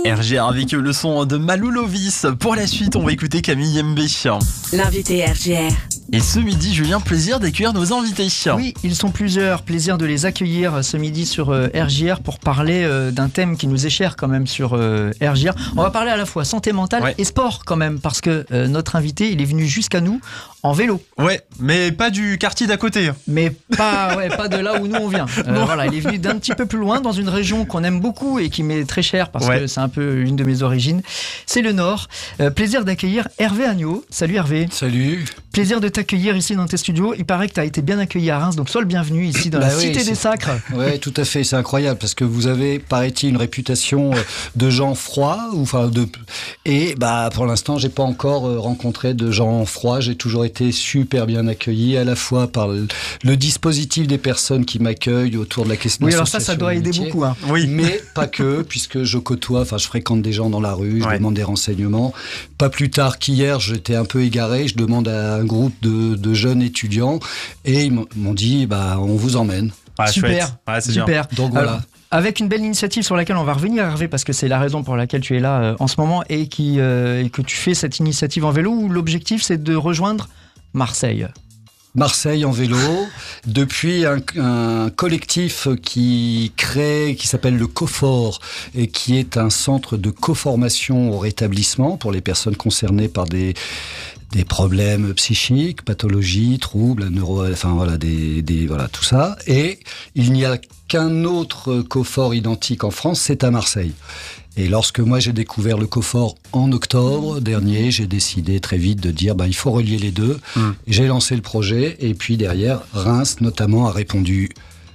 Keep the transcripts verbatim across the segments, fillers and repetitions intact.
R G R avec le son de Maloulovis. Pour la suite, on va écouter Camille M B. L'invité R G R. Et ce midi, Julien, plaisir d'accueillir nos invités. Oui, ils sont plusieurs. Plaisir de les accueillir ce midi sur euh, R J R pour parler euh, d'un thème qui nous est cher quand même sur euh, R J R. On va parler à la fois santé mentale ouais. et sport quand même, parce que euh, notre invité, il est venu jusqu'à nous en vélo. Ouais, mais pas du quartier d'à côté. Mais pas, ouais, pas de là où nous on vient. Euh, voilà, il est venu d'un petit peu plus loin, dans une région qu'on aime beaucoup et qui m'est très chère parce ouais. que c'est un peu une de mes origines. C'est le Nord. Euh, plaisir d'accueillir Hervé Agneau. Salut Hervé. Salut. Plaisir de t'accueillir ici dans tes studios. Il paraît que tu as été bien accueilli à Reims, donc sois le bienvenu ici dans bah la oui, Cité des Sacres. Oui, tout à fait. C'est incroyable parce que vous avez, paraît-il, une réputation de gens froids. Enfin, de... Et bah, pour l'instant, j'ai pas encore rencontré de gens froids. J'ai toujours été super bien accueilli, à la fois par le, le dispositif des personnes qui m'accueillent autour de la question. Oui, alors ça, ça doit aider beaucoup. Hein. Oui. Mais pas que, puisque je côtoie, enfin, je fréquente des gens dans la rue, je ouais. demande des renseignements. Pas plus tard qu'hier, j'étais un peu égaré. Je demande à un groupe de, de jeunes étudiants et ils m'ont dit, bah, on vous emmène. Ah, super, ouais, c'est super. Bien. Donc voilà. Alors, avec une belle initiative sur laquelle on va revenir, Hervé, parce que c'est la raison pour laquelle tu es là euh, en ce moment et, qui, euh, et que tu fais cette initiative en vélo où l'objectif c'est de rejoindre Marseille. Marseille en vélo, depuis un, un collectif qui crée, qui s'appelle le COFOR et qui est un centre de coformation au rétablissement pour les personnes concernées par des des problèmes psychiques, pathologies, troubles, neuro, enfin voilà, des, des voilà tout ça. Et il n'y a qu'un autre COFOR identique en France, c'est à Marseille. Et lorsque moi j'ai découvert le COFOR en octobre dernier, j'ai décidé très vite de dire bah, il faut relier les deux. Mmh. J'ai lancé le projet et puis derrière, Reims notamment a répondu.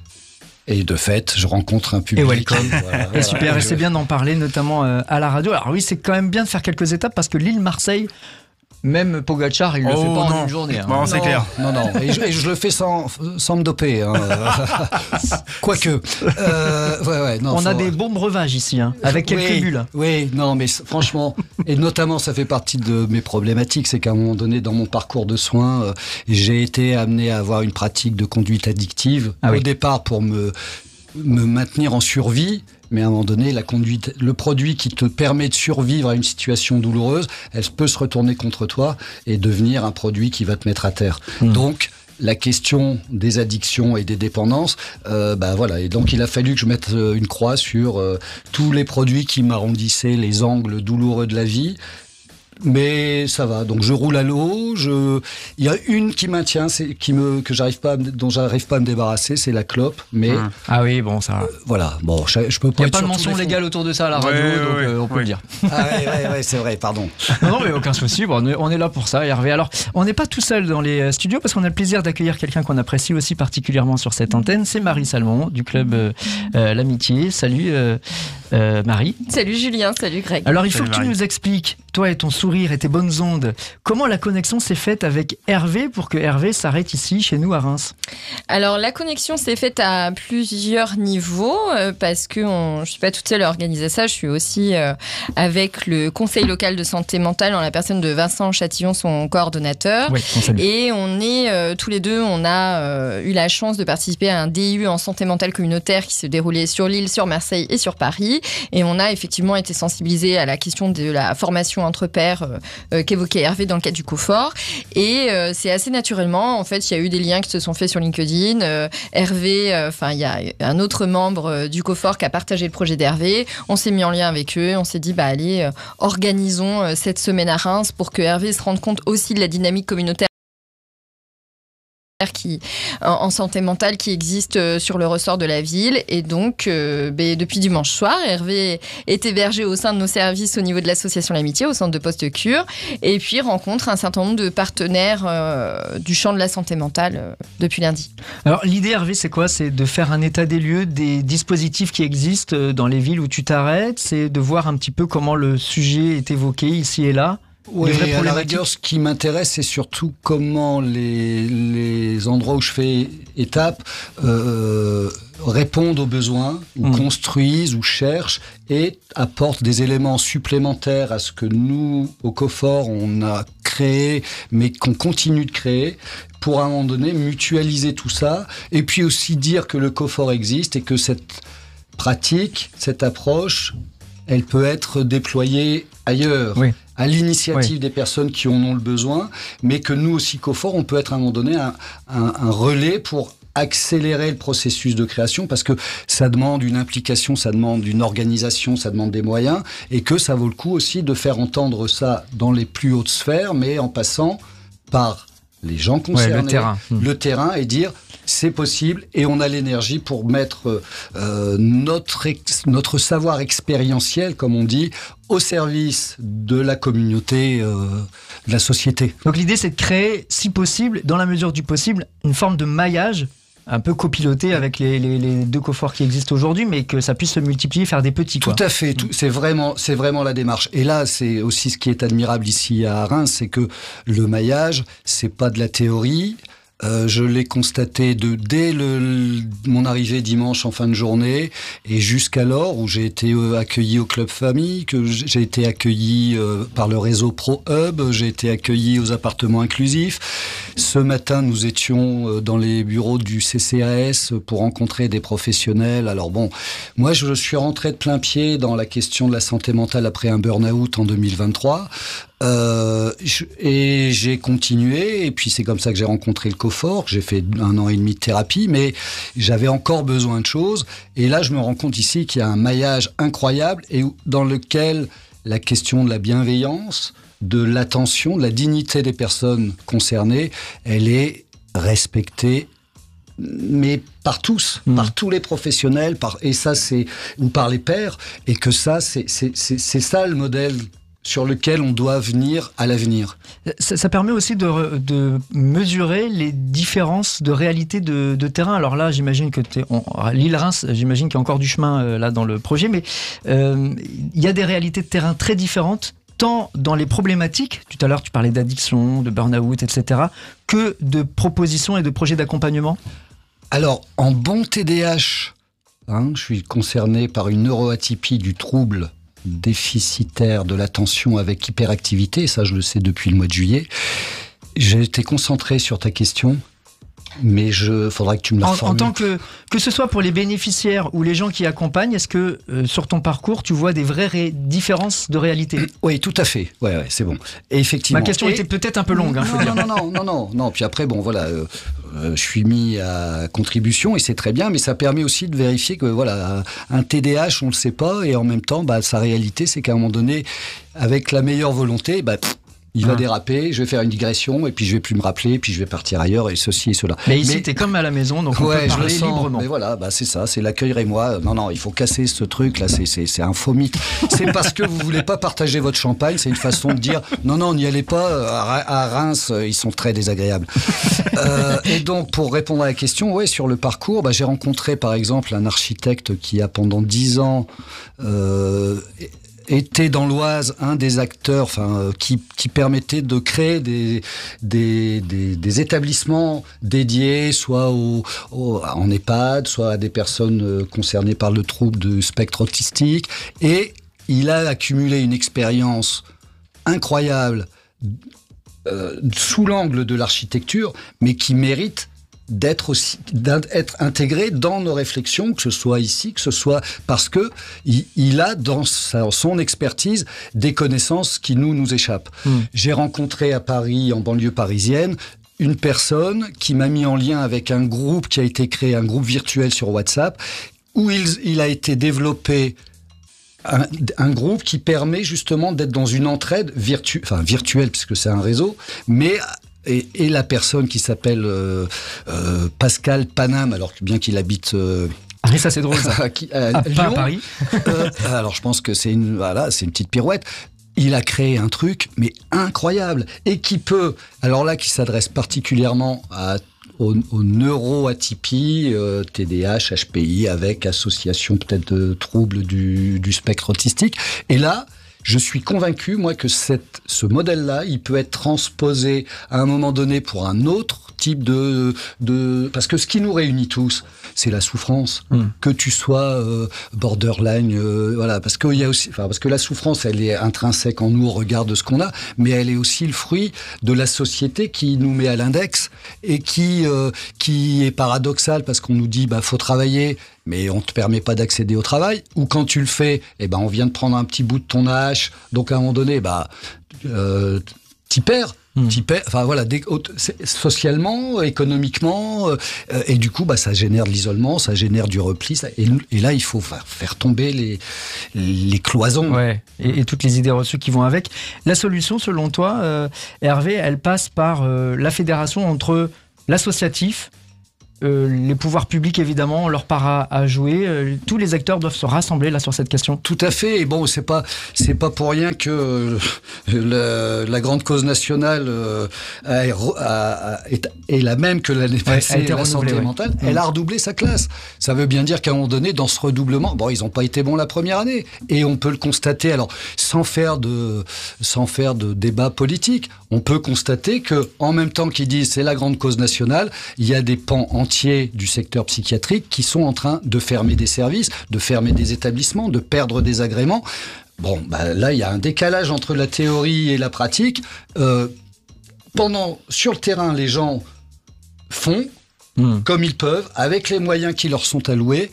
Et de fait, je rencontre un public. Et welcome. Voilà, et super, voilà, et c'est bien d'en parler, notamment euh, à la radio. Alors oui, c'est quand même bien de faire quelques étapes parce que l'île Marseille, même Pogacar, il ne oh, le fait pas non. en une journée. Hein. Non, c'est clair. Non, non. Et je, et je le fais sans, sans me doper. Hein. Quoique. Euh, ouais, ouais, non, On faut... a des bons breuvages ici, hein, avec quelques oui, bulles. Oui, non, mais franchement, et notamment, ça fait partie de mes problématiques, c'est qu'à un moment donné, dans mon parcours de soins, euh, j'ai été amené à avoir une pratique de conduite addictive. Ah, au oui. départ, pour me, me maintenir en survie. Mais à un moment donné, la conduite, le produit qui te permet de survivre à une situation douloureuse, elle peut se retourner contre toi et devenir un produit qui va te mettre à terre. Mmh. Donc, la question des addictions et des dépendances, euh, bah voilà. Et donc, il a fallu que je mette une croix sur euh, tous les produits qui m'arrondissaient les angles douloureux de la vie. Mais ça va, donc je roule à l'eau. Je... Il y a une qui maintient, c'est qui me que j'arrive pas, à me... dont j'arrive pas à me débarrasser, c'est la clope. Mais mmh. ah oui, bon ça. Euh, voilà, bon, je, je peux pas. Il n'y a pas de mention légale autour de ça à la radio, ouais, donc ouais, euh, on peut ouais. le dire. Ah ouais, ouais, ouais, c'est vrai, pardon. Non, non mais aucun souci. Bon, on, est, on est là pour ça, Hervé. Alors, on n'est pas tout seul dans les studios parce qu'on a le plaisir d'accueillir quelqu'un qu'on apprécie aussi particulièrement sur cette antenne. C'est Marie Salmon du club euh, euh, L'Amitié. Salut euh, euh, Marie. Salut Julien. Salut Greg. Alors, il faut salut, que tu Marie. nous expliques, toi et ton sourire et tes bonnes ondes, comment la connexion s'est faite avec Hervé pour que Hervé s'arrête ici, chez nous à Reims? Alors, la connexion s'est faite à plusieurs niveaux euh, parce que on, je ne suis pas toute seule à organiser ça. Je suis aussi euh, avec le conseil local de santé mentale en la personne de Vincent Chatillon, son coordonnateur. Oui, on et on est euh, tous les deux, on a euh, eu la chance de participer à un D U en santé mentale communautaire qui se déroulait sur l'île, sur Marseille et sur Paris. Et on a effectivement été sensibilisés à la question de la formation entre pairs euh, euh, qu'évoquait Hervé dans le cadre du COFOR. Et euh, c'est assez naturellement, en fait, il y a eu des liens qui se sont faits sur LinkedIn. Euh, Hervé, enfin, euh, il y a un autre membre euh, du COFOR qui a partagé le projet d'Hervé. On s'est mis en lien avec eux. On s'est dit, bah allez, euh, organisons euh, cette semaine à Reims pour que Hervé se rende compte aussi de la dynamique communautaire qui en santé mentale qui existe sur le ressort de la ville. Et donc euh, ben, depuis dimanche soir, Hervé est hébergé au sein de nos services au niveau de l'association L'Amitié, au centre de post-cure, et puis rencontre un certain nombre de partenaires euh, du champ de la santé mentale euh, depuis lundi. Alors l'idée, Hervé, c'est quoi? C'est de faire un état des lieux des dispositifs qui existent dans les villes où tu t'arrêtes, c'est de voir un petit peu comment le sujet est évoqué ici et là. Oui, à la rigueur, ce qui m'intéresse, c'est surtout comment les, les endroits où je fais étape euh, répondent aux besoins, ou mmh. construisent, ou cherchent, et apportent des éléments supplémentaires à ce que nous, au COFOR, on a créé, mais qu'on continue de créer, pour à un moment donné mutualiser tout ça, et puis aussi dire que le COFOR existe, et que cette pratique, cette approche elle peut être déployée ailleurs. Oui. À l'initiative oui. des personnes qui en ont le besoin, mais que nous, aussi, Cofort, on peut être à un moment donné un, un, un relais pour accélérer le processus de création, parce que ça demande une implication, ça demande une organisation, ça demande des moyens, et que ça vaut le coup aussi de faire entendre ça dans les plus hautes sphères, mais en passant par les gens concernés, ouais, le terrain, le terrain et dire c'est possible et on a l'énergie pour mettre euh, notre, ex, notre savoir expérientiel, comme on dit, au service de la communauté, euh, de la société. Donc l'idée, c'est de créer, si possible, dans la mesure du possible, une forme de maillage un peu copiloté avec les, les, les deux coforts qui existent aujourd'hui, mais que ça puisse se multiplier, faire des petits. Tout quoi. à fait, tout, c'est, vraiment, c'est vraiment la démarche. Et là, c'est aussi ce qui est admirable ici à Reims, c'est que le maillage, c'est pas de la théorie. Euh, je l'ai constaté de, dès le, le, mon arrivée dimanche en fin de journée et jusqu'alors où j'ai été euh, accueilli au Club Famille, que j'ai été accueilli euh, par le réseau Pro Hub, j'ai été accueilli aux appartements inclusifs. Ce matin, nous étions euh, dans les bureaux du C C A S pour rencontrer des professionnels. Alors bon, moi je suis rentré de plein pied dans la question de la santé mentale après un burn-out en deux mille vingt-trois. Euh, et j'ai continué, et puis c'est comme ça que j'ai rencontré le Cofort. J'ai fait un an et demi de thérapie, mais j'avais encore besoin de choses. Et là, je me rends compte ici qu'il y a un maillage incroyable et dans lequel la question de la bienveillance, de l'attention, de la dignité des personnes concernées, elle est respectée. Mais par tous, mmh. par tous les professionnels, par, et ça c'est ou par les pairs, et que ça c'est c'est c'est, c'est ça le modèle sur lequel on doit venir à l'avenir. Ça, ça permet aussi de, de mesurer les différences de réalité de, de terrain. Alors là, j'imagine que t'es, on, Lille-Reims, j'imagine qu'il y a encore du chemin euh, là dans le projet, mais euh, il y a des réalités de terrain très différentes, tant dans les problématiques, tout à l'heure tu parlais d'addiction, de burn-out, et cetera, que de propositions et de projets d'accompagnement. Alors, en bon T D A H, hein, je suis concerné par une neuroatypie du trouble déficitaire de l'attention avec hyperactivité, ça je le sais depuis le mois de juillet. J'ai été concentré sur ta question, mais il faudra que tu me la reformules. En tant que, que ce soit pour les bénéficiaires ou les gens qui accompagnent, est-ce que euh, sur ton parcours, tu vois des vraies ré- différences de réalité ? Oui, tout à fait. Ouais, ouais, c'est bon. Et effectivement. Ma question et... était peut-être un peu longue. Hein, non, faut non, dire. non, non, non, non, non. Puis après, bon, voilà, euh, euh, je suis mis à contribution et c'est très bien, mais ça permet aussi de vérifier que voilà, un T D A H, on le sait pas, et en même temps, bah, sa réalité, c'est qu'à un moment donné, avec la meilleure volonté, bah, pff, il va ah. déraper, je vais faire une digression, et puis je vais plus me rappeler, puis je vais partir ailleurs, et ceci et cela. Mais ici, mais... t'es comme à la maison, donc on ouais, peut parler je le sens, librement. Mais voilà, bah c'est ça, c'est l'accueil rémois. Non, non, il faut casser ce truc, là, c'est, c'est, c'est un faux mythe. C'est parce que vous voulez pas partager votre champagne, c'est une façon de dire, non, non, n'y allez pas, à Reims, ils sont très désagréables. euh, et donc, pour répondre à la question, ouais, sur le parcours, bah, j'ai rencontré, par exemple, un architecte qui a, pendant dix ans, euh, était dans l'Oise un des acteurs, enfin, euh, qui, qui permettait de créer des, des, des, des établissements dédiés, soit au, au, en EHPAD, soit à des personnes euh, concernées par le trouble du spectre autistique. Et il a accumulé une expérience incroyable euh, sous l'angle de l'architecture, mais qui mérite d'être aussi d'être intégré dans nos réflexions, que ce soit ici, que ce soit parce que il, il a dans sa, son expertise des connaissances qui nous nous échappent. Mmh. J'ai rencontré à Paris, en banlieue parisienne, une personne qui m'a mis en lien avec un groupe qui a été créé, un groupe virtuel sur WhatsApp, où il, il a été développé un, un groupe qui permet justement d'être dans une entraide virtu, enfin virtuelle puisque c'est un réseau, mais Et, et la personne qui s'appelle euh, euh, Pascal Panam, alors bien qu'il habite euh, ah mais ça c'est drôle ça. qui, à ah, Lyon, pas à Paris. euh, alors je pense que c'est une voilà, c'est une petite pirouette. Il a créé un truc mais incroyable et qui peut, alors là qui s'adresse particulièrement à aux, aux neuroatypies, euh, T D A H, H P I, avec association peut-être de troubles du, du spectre autistique. Et là, je suis convaincu, moi, que cette, ce modèle-là, il peut être transposé à un moment donné pour un autre type de... de parce que ce qui nous réunit tous, c'est la souffrance. Mmh. Que tu sois euh, borderline, euh, voilà, parce que, il y a aussi, enfin, parce que la souffrance, elle est intrinsèque en nous au regard de ce qu'on a, mais elle est aussi le fruit de la société qui nous met à l'index et qui, euh, qui est paradoxale parce qu'on nous dit, bah, faut travailler, mais on te permet pas d'accéder au travail. Ou quand tu le fais, eh ben, on vient de prendre un petit bout de ton A H, donc à un moment donné, bah, euh, t'y perds. Mmh. Enfin voilà, des, socialement, économiquement, euh, et du coup, bah, ça génère de l'isolement, ça génère du repli, ça, et, et là, il faut faire, faire tomber les, les cloisons. Ouais, et, et toutes les idées reçues qui vont avec. La solution, selon toi, euh, Hervé, elle passe par euh, la fédération entre l'associatif, Euh, les pouvoirs publics, évidemment, ont leur part à, à jouer. Euh, tous les acteurs doivent se rassembler là sur cette question. Tout à fait. Et bon, c'est pas c'est pas pour rien que euh, la, la grande cause nationale euh, a, a, est, est la même que l'année passée. Ouais, la santé ouais. mentale. Elle mmh. a redoublé sa classe. Ça veut bien dire qu'à un moment donné, dans ce redoublement, bon, ils n'ont pas été bons la première année, et on peut le constater. Alors, sans faire de sans faire de débat politique, on peut constater que en même temps qu'ils disent c'est la grande cause nationale, il y a des pans entiers du secteur psychiatrique qui sont en train de fermer des services, de fermer des établissements, de perdre des agréments. Bon, bah là, il y a un décalage entre la théorie et la pratique. Euh, pendant, sur le terrain, les gens font mmh. comme ils peuvent, avec les moyens qui leur sont alloués.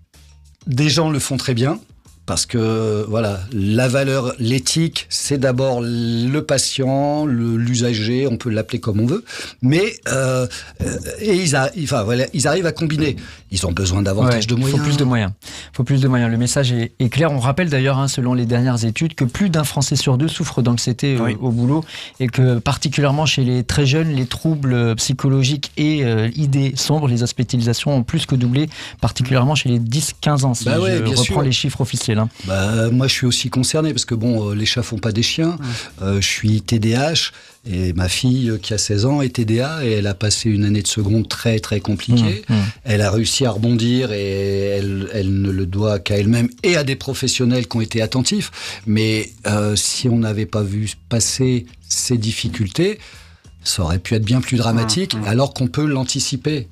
Des gens le font très bien. Parce que voilà, la valeur, l'éthique, c'est d'abord le patient, le, l'usager, on peut l'appeler comme on veut, mais euh, et ils, a, enfin, voilà, ils arrivent à combiner. Ils ont besoin davantage ouais, de moyens. Il faut plus de moyens. Il faut plus de moyens. Le message est, est clair. On rappelle d'ailleurs, hein, selon les dernières études, que plus d'un Français sur deux souffre d'anxiété oui. au, au boulot, et que particulièrement chez les très jeunes, les troubles psychologiques et euh, idées sombres, les hospitalisations ont plus que doublé, particulièrement chez les dix à quinze ans, si bah je ouais, reprends sûr. les chiffres officiels. Hein. Bah, moi, je suis aussi concerné parce que bon, euh, les chats font pas des chiens. Ouais. Euh, je suis T D A H et ma fille qui a seize ans est T D A et elle a passé une année de seconde très très compliquée. Mmh, mmh. Elle a réussi à rebondir et elle, elle ne le doit qu'à elle-même et à des professionnels qui ont été attentifs. Mais euh, si on n'avait pas vu passer ces difficultés, ça aurait pu être bien plus dramatique, mmh, mmh. alors qu'on peut l'anticiper.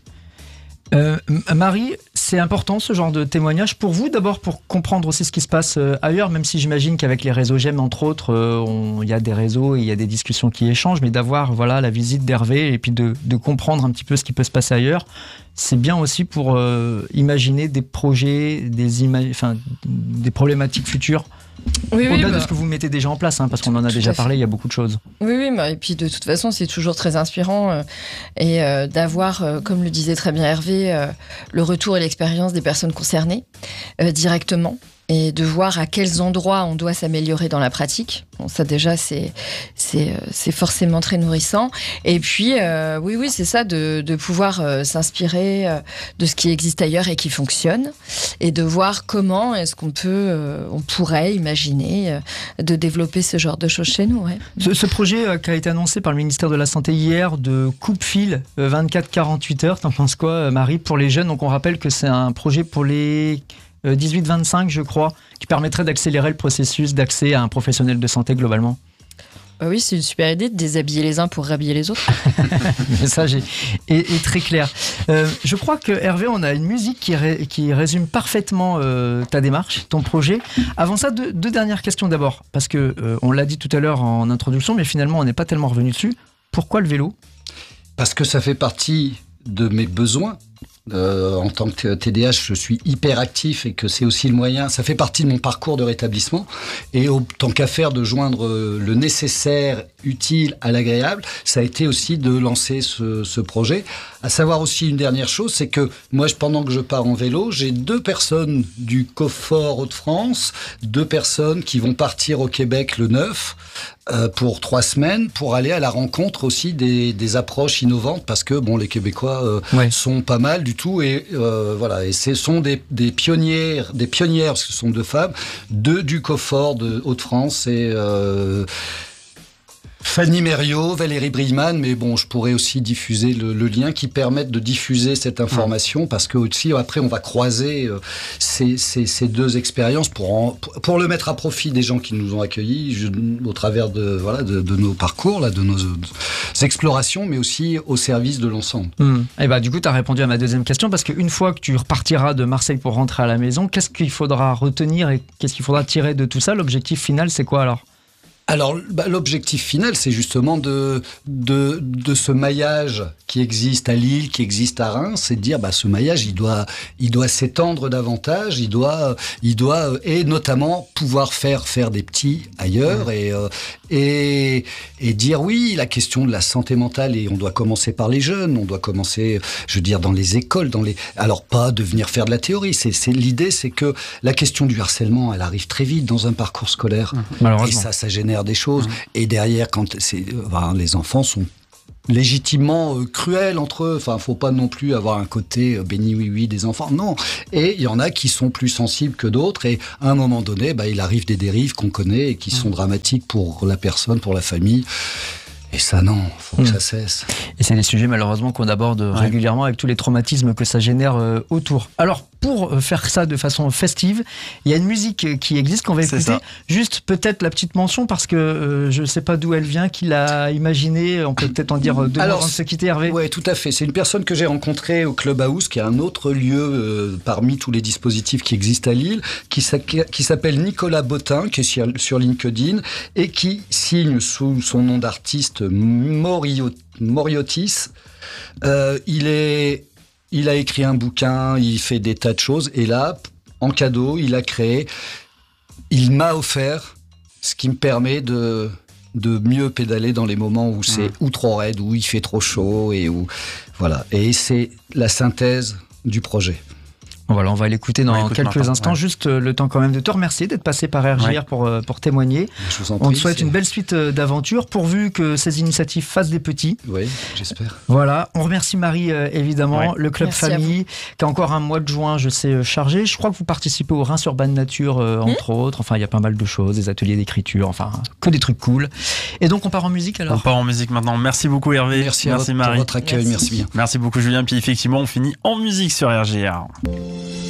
Euh, Marie, c'est important ce genre de témoignage pour vous, d'abord pour comprendre aussi ce qui se passe euh, ailleurs, même si j'imagine qu'avec les réseaux J'aime entre autres, il euh, y a des réseaux et il y a des discussions qui échangent, mais d'avoir voilà, la visite d'Hervé et puis de, de comprendre un petit peu ce qui peut se passer ailleurs, c'est bien aussi pour euh, imaginer des projets, des, ima- enfin, des problématiques futures. Oui, Au-delà oui, bah, de ce que vous mettez déjà en place, hein, parce qu'on en a déjà parlé, il y a beaucoup de choses. Oui, oui, bah, et puis de toute façon, c'est toujours très inspirant euh, et euh, d'avoir, euh, comme le disait très bien Hervé, euh, le retour et l'expérience des personnes concernées euh, directement. Et de voir à quels endroits on doit s'améliorer dans la pratique. Bon, ça déjà, c'est, c'est, c'est forcément très nourrissant. Et puis, euh, oui, oui, c'est ça, de, de pouvoir euh, s'inspirer euh, de ce qui existe ailleurs et qui fonctionne, et de voir comment est-ce qu'on peut, euh, on pourrait imaginer euh, de développer ce genre de choses chez nous. Ouais. Ce, ce projet euh, qui a été annoncé par le ministère de la Santé hier, de coupe-fil, euh, vingt-quatre à quarante-huit heures, t'en penses quoi, Marie, pour les jeunes? Donc on rappelle que c'est un projet pour les dix-huit vingt-cinq, je crois, qui permettrait d'accélérer le processus d'accès à un professionnel de santé globalement. Euh, oui, c'est une super idée de déshabiller les uns pour rhabiller les autres. Le message est, est, est très clair. Euh, je crois que Hervé, on a une musique qui, ré, qui résume parfaitement euh, ta démarche, ton projet. Avant ça, deux, deux dernières questions d'abord, parce que euh, on l'a dit tout à l'heure en introduction, mais finalement on n'est pas tellement revenu dessus. Pourquoi le vélo ? Parce que ça fait partie de mes besoins. Euh, en tant que T D A H, je suis hyper actif et que c'est aussi le moyen, ça fait partie de mon parcours de rétablissement. Et autant qu'à faire de joindre le nécessaire, utile à l'agréable, ça a été aussi de lancer ce, ce projet. À savoir aussi une dernière chose, c'est que moi, pendant que je pars en vélo, j'ai deux personnes du Confort Hauts-de-France, deux personnes qui vont partir au Québec le neuf euh, pour trois semaines pour aller à la rencontre aussi des, des approches innovantes parce que bon, les Québécois euh, ouais. sont pas mal du tout et euh, voilà. Et ce sont des, des pionnières, des pionnières parce que ce sont deux femmes, deux du Confort de Hauts-de-France et euh, Fanny Mériot, Valérie Brieman, mais bon, je pourrais aussi diffuser le, le lien qui permette de diffuser cette information, parce que aussi après on va croiser euh, ces, ces, ces deux expériences pour, en, pour le mettre à profit des gens qui nous ont accueillis je, au travers de, voilà, de, de nos parcours, là, de nos, nos explorations, mais aussi au service de l'ensemble. Mmh. Et bah, du coup, tu as répondu à ma deuxième question, parce qu'une fois que tu repartiras de Marseille pour rentrer à la maison, qu'est-ce qu'il faudra retenir et qu'est-ce qu'il faudra tirer de tout ça ? L'objectif final, c'est quoi alors ? Alors, bah, l'objectif final, c'est justement de, de, de ce maillage qui existe à Lille, qui existe à Reims, c'est de dire, bah, ce maillage, il doit, il doit s'étendre davantage, il doit, il doit, et notamment pouvoir faire, faire des petits ailleurs, mmh. et, euh, et, et dire, oui, la question de la santé mentale, et on doit commencer par les jeunes, on doit commencer, je veux dire, dans les écoles, dans les, alors pas de venir faire de la théorie, c'est, c'est, l'idée, c'est que la question du harcèlement, elle arrive très vite dans un parcours scolaire, mmh. et ça, ça génère des choses. Mmh. Et derrière, quand c'est, enfin, les enfants sont légitimement euh, cruels entre eux. Enfin, faut pas non plus avoir un côté euh, béni oui oui des enfants. Non. Et il y en a qui sont plus sensibles que d'autres. Et à un moment donné, bah, il arrive des dérives qu'on connaît et qui mmh. sont dramatiques pour la personne, pour la famille. Et ça, non, faut que mmh. ça cesse. Et c'est des sujets, malheureusement, qu'on aborde ouais. régulièrement avec tous les traumatismes que ça génère euh, autour. Alors, pour faire ça de façon festive, il y a une musique qui existe qu'on va écouter. Ça. Juste peut-être la petite mention, parce que euh, je ne sais pas d'où elle vient, qui l'a imaginée. On peut peut-être en dire deux mots avant de se quitter, Hervé. Oui, tout à fait. C'est une personne que j'ai rencontrée au Clubhouse, qui est un autre lieu euh, parmi tous les dispositifs qui existent à Lille, qui, qui s'appelle Nicolas Bottin, qui est sur, sur LinkedIn, et qui signe sous son nom d'artiste Morio, Moriotis. Euh, il est... Il a écrit un bouquin, il fait des tas de choses. Et là, en cadeau, il a créé... Il m'a offert ce qui me permet de, de mieux pédaler dans les moments où c'est mmh. ou trop raide, où il fait trop chaud. Et, où, voilà. Et c'est la synthèse du projet. Voilà, on va l'écouter dans ouais, quelques maintenant, instants. Ouais. Juste le temps quand même de te remercier d'être passé par R J R ouais. pour, pour témoigner. Je vous en on prie, te souhaite c'est... une belle suite d'aventures, pourvu que ces initiatives fassent des petits. Oui, j'espère. Voilà, on remercie Marie euh, évidemment, ouais. le Club Merci Famille, qui a encore un mois de juin, je sais, chargé. Je crois que vous participez au Reims Urban Nature, euh, entre mmh. autres. Enfin, il y a pas mal de choses, des ateliers d'écriture, enfin, que des trucs cool. Et donc, on part en musique alors. On part en musique maintenant. Merci beaucoup Hervé. Merci, Merci à Marie. Pour votre accueil, merci. merci bien. Merci beaucoup Julien. Puis effectivement, on finit en musique sur R J R.